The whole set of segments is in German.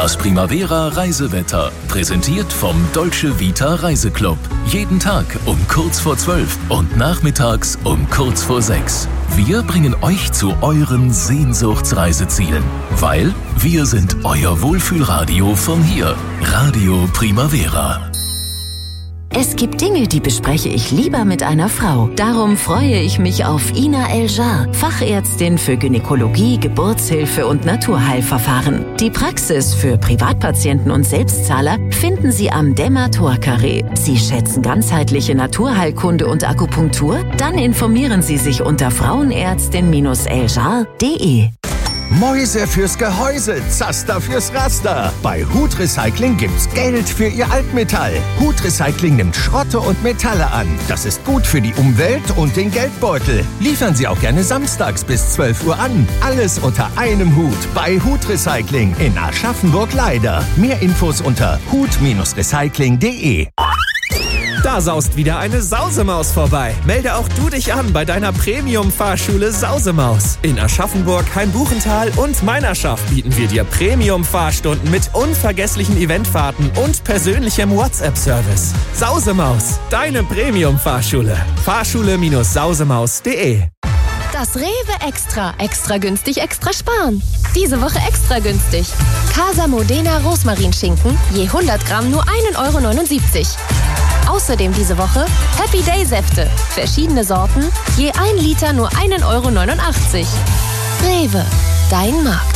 Das Primavera Reisewetter, präsentiert vom Dolce Vita Reiseclub. Jeden Tag um kurz vor 12 und nachmittags um kurz vor 6. Wir bringen euch zu euren Sehnsuchtsreisezielen, weil wir sind euer Wohlfühlradio von hier. Radio Primavera. Es gibt Dinge, die bespreche ich lieber mit einer Frau. Darum freue ich mich auf Ina El-Jar, Fachärztin für Gynäkologie, Geburtshilfe und Naturheilverfahren. Die Praxis für Privatpatienten und Selbstzahler finden Sie am Demator-Carré. Sie schätzen ganzheitliche Naturheilkunde und Akupunktur? Dann informieren Sie sich unter frauenärztin-eljar.de. Mäuse fürs Gehäuse, Zaster fürs Raster. Bei Hut Recycling gibt's Geld für Ihr Altmetall. Hut Recycling nimmt Schrotte und Metalle an. Das ist gut für die Umwelt und den Geldbeutel. Liefern Sie auch gerne samstags bis 12 Uhr an. Alles unter einem Hut bei Hut Recycling in Aschaffenburg-Leider. Mehr Infos unter hut-recycling.de. Da saust wieder eine Sausemaus vorbei. Melde auch du dich an bei deiner Premium-Fahrschule Sausemaus. In Aschaffenburg, Hain-Buchental und Meinerschaft bieten wir dir Premium-Fahrstunden mit unvergesslichen Eventfahrten und persönlichem WhatsApp-Service. Sausemaus, deine Premium-Fahrschule. Fahrschule-sausemaus.de. Das Rewe Extra. Extra günstig, extra sparen. Diese Woche extra günstig. Casa Modena Rosmarinschinken, je 100 Gramm nur 1,79 €. Außerdem diese Woche Happy Day Säfte. Verschiedene Sorten, je 1 Liter nur 1,89 €. Rewe, dein Markt.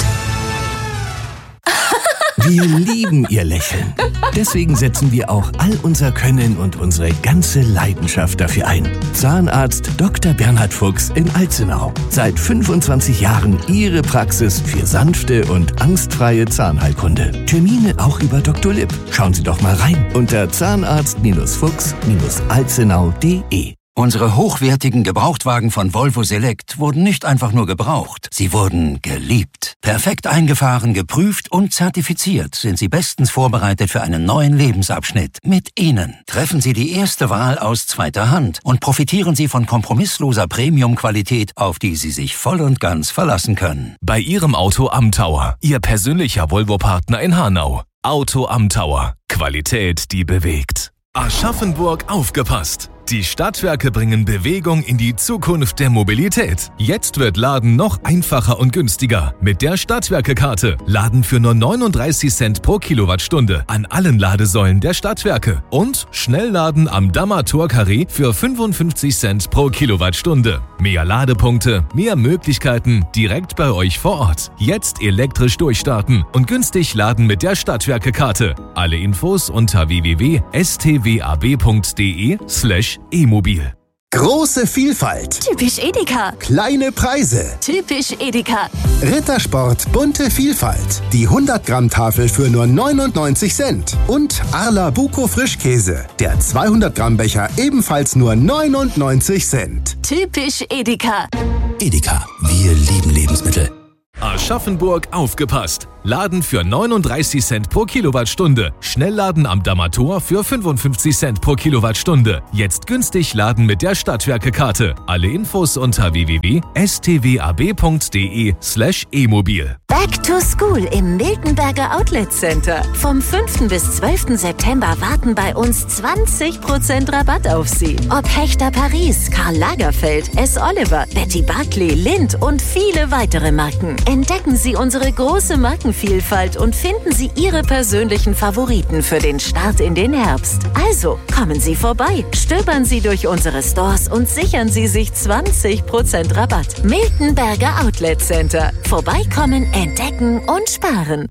Wir lieben Ihr Lächeln. Deswegen setzen wir auch all unser Können und unsere ganze Leidenschaft dafür ein. Zahnarzt Dr. Bernhard Fuchs in Alzenau. Seit 25 Jahren Ihre Praxis für sanfte und angstfreie Zahnheilkunde. Termine auch über Dr. Lipp. Schauen Sie doch mal rein unter zahnarzt-fuchs-alzenau.de. Unsere hochwertigen Gebrauchtwagen von Volvo Select wurden nicht einfach nur gebraucht, sie wurden geliebt. Perfekt eingefahren, geprüft und zertifiziert sind sie bestens vorbereitet für einen neuen Lebensabschnitt. Mit ihnen treffen Sie die erste Wahl aus zweiter Hand und profitieren Sie von kompromissloser Premium-Qualität, auf die Sie sich voll und ganz verlassen können. Bei Ihrem Auto am Tower, Ihr persönlicher Volvo-Partner in Hanau. Auto am Tower. Qualität, die bewegt. Aschaffenburg aufgepasst! Die Stadtwerke bringen Bewegung in die Zukunft der Mobilität. Jetzt wird Laden noch einfacher und günstiger. Mit der Stadtwerke-Karte. Laden für nur 39 Cent pro Kilowattstunde an allen Ladesäulen der Stadtwerke. Und Schnellladen am Damator-Carré für 55 Cent pro Kilowattstunde. Mehr Ladepunkte, mehr Möglichkeiten direkt bei euch vor Ort. Jetzt elektrisch durchstarten und günstig laden mit der Stadtwerke-Karte. Alle Infos unter www.stwab.de/e-mobil. Große Vielfalt. Typisch Edeka. Kleine Preise. Typisch Edeka. Rittersport bunte Vielfalt. Die 100-Gramm-Tafel für nur 99 Cent. Und Arla Buco Frischkäse. Der 200-Gramm-Becher ebenfalls nur 99 Cent. Typisch Edeka. Edeka, wir lieben Lebensmittel. Aschaffenburg aufgepasst! Laden für 39 Cent pro Kilowattstunde. Schnellladen am Damator für 55 Cent pro Kilowattstunde. Jetzt günstig laden mit der Stadtwerke-Karte. Alle Infos unter www.stwab.de/e-mobil. Back to School im Miltenberger Outlet Center. Vom 5. bis 12. September warten bei uns 20% Rabatt auf Sie. Ob Hechter Paris, Karl Lagerfeld, S. Oliver, Betty Barclay, Lindt und viele weitere Marken. Entdecken Sie unsere große Markenvielfalt und finden Sie Ihre persönlichen Favoriten für den Start in den Herbst. Also, kommen Sie vorbei, stöbern Sie durch unsere Stores und sichern Sie sich 20% Rabatt. Miltenberger Outlet Center. Vorbeikommen, entdecken und sparen.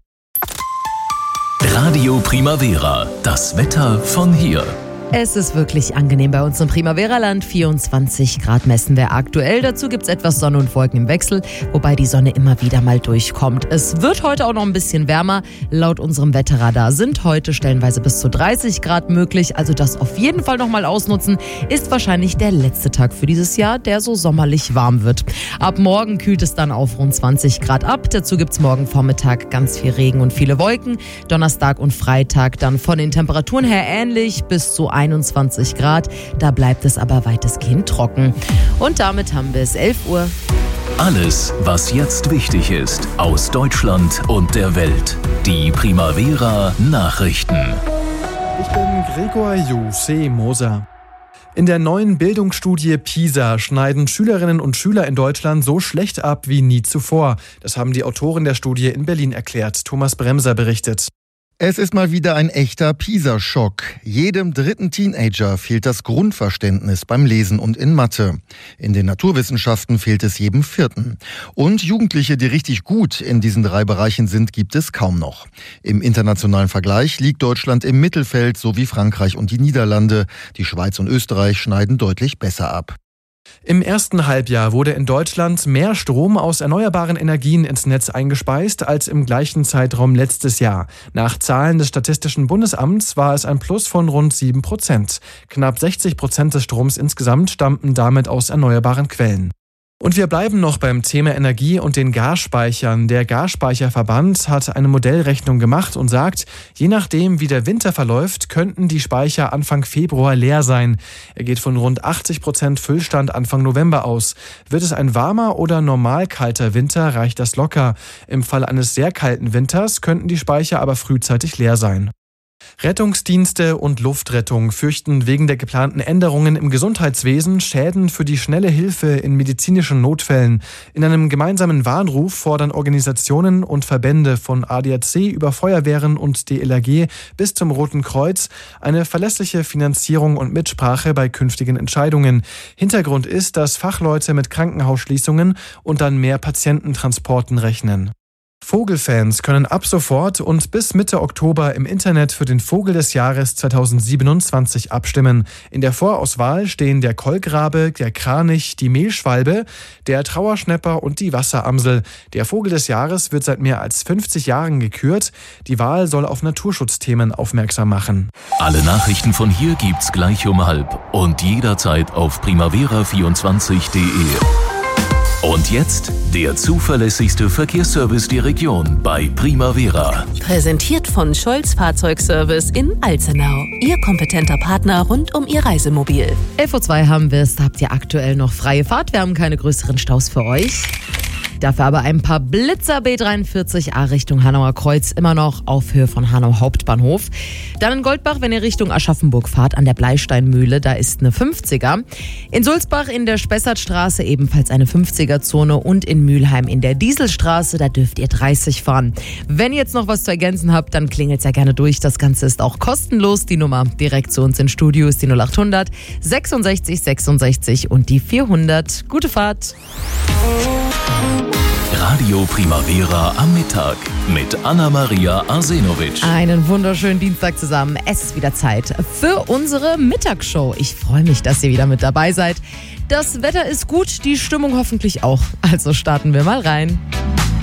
Radio Primavera. Das Wetter von hier. Es ist wirklich angenehm bei uns im Primavera-Land. 24 Grad messen wir aktuell. Dazu gibt es etwas Sonne und Wolken im Wechsel, wobei die Sonne immer wieder mal durchkommt. Es wird heute auch noch ein bisschen wärmer. Laut unserem Wetterradar sind heute stellenweise bis zu 30 Grad möglich. Also das auf jeden Fall noch mal ausnutzen. Ist wahrscheinlich der letzte Tag für dieses Jahr, der so sommerlich warm wird. Ab morgen kühlt es dann auf rund 20 Grad ab. Dazu gibt es morgen Vormittag ganz viel Regen und viele Wolken. Donnerstag und Freitag dann von den Temperaturen her ähnlich bis zu 21 Grad. Da bleibt es aber weitestgehend trocken. Und damit haben wir es 11 Uhr. Alles, was jetzt wichtig ist, aus Deutschland und der Welt. Die Primavera-Nachrichten. Ich bin Gregor Jose Moser. In der neuen Bildungsstudie PISA schneiden Schülerinnen und Schüler in Deutschland so schlecht ab wie nie zuvor. Das haben die Autoren der Studie in Berlin erklärt. Thomas Bremser berichtet. Es ist mal wieder ein echter PISA-Schock. Jedem dritten Teenager fehlt das Grundverständnis beim Lesen und in Mathe. In den Naturwissenschaften fehlt es jedem vierten. Und Jugendliche, die richtig gut in diesen 3 Bereichen sind, gibt es kaum noch. Im internationalen Vergleich liegt Deutschland im Mittelfeld, so wie Frankreich und die Niederlande. Die Schweiz und Österreich schneiden deutlich besser ab. Im ersten Halbjahr wurde in Deutschland mehr Strom aus erneuerbaren Energien ins Netz eingespeist als im gleichen Zeitraum letztes Jahr. Nach Zahlen des Statistischen Bundesamts war es ein Plus von rund 7%. Knapp 60% des Stroms insgesamt stammten damit aus erneuerbaren Quellen. Und wir bleiben noch beim Thema Energie und den Gasspeichern. Der Gasspeicherverband hat eine Modellrechnung gemacht und sagt, je nachdem wie der Winter verläuft, könnten die Speicher Anfang Februar leer sein. Er geht von rund 80% Füllstand Anfang November aus. Wird es ein warmer oder normal kalter Winter, reicht das locker. Im Fall eines sehr kalten Winters könnten die Speicher aber frühzeitig leer sein. Rettungsdienste und Luftrettung fürchten wegen der geplanten Änderungen im Gesundheitswesen Schäden für die schnelle Hilfe in medizinischen Notfällen. In einem gemeinsamen Warnruf fordern Organisationen und Verbände von ADAC über Feuerwehren und DLRG bis zum Roten Kreuz eine verlässliche Finanzierung und Mitsprache bei künftigen Entscheidungen. Hintergrund ist, dass Fachleute mit Krankenhausschließungen und dann mehr Patiententransporten rechnen. Vogelfans können ab sofort und bis Mitte Oktober im Internet für den Vogel des Jahres 2027 abstimmen. In der Vorauswahl stehen der Kolkrabe, der Kranich, die Mehlschwalbe, der Trauerschnäpper und die Wasseramsel. Der Vogel des Jahres wird seit mehr als 50 Jahren gekürt. Die Wahl soll auf Naturschutzthemen aufmerksam machen. Alle Nachrichten von hier gibt's gleich um 12:30 und jederzeit auf primavera24.de. Und jetzt der zuverlässigste Verkehrsservice der Region bei Primavera. Präsentiert von Scholz Fahrzeugservice in Alzenau. Ihr kompetenter Partner rund um Ihr Reisemobil. 11:02 Uhr haben wir es. Habt ihr aktuell noch freie Fahrt? Wir haben keine größeren Staus für euch. Dafür aber ein paar Blitzer B43A Richtung Hanauer Kreuz, immer noch auf Höhe von Hanau Hauptbahnhof. Dann in Goldbach, wenn ihr Richtung Aschaffenburg fahrt, an der Bleisteinmühle, da ist eine 50er. In Sulzbach in der Spessartstraße ebenfalls eine 50er-Zone und in Mülheim in der Dieselstraße, da dürft ihr 30 fahren. Wenn ihr jetzt noch was zu ergänzen habt, dann klingelt ja gerne durch. Das Ganze ist auch kostenlos. Die Nummer direkt zu uns ins Studio ist die 0800 66 66 und die 400. Gute Fahrt! Radio Primavera am Mittag mit Anna-Maria Arsenovic. Einen wunderschönen Dienstag zusammen. Es ist wieder Zeit für unsere Mittagsshow. Ich freue mich, dass ihr wieder mit dabei seid. Das Wetter ist gut, die Stimmung hoffentlich auch. Also starten wir mal rein.